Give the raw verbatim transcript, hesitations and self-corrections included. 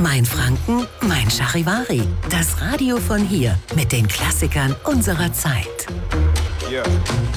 Mein Franken, mein Charivari. Das Radio von hier mit den Klassikern unserer Zeit. Yeah.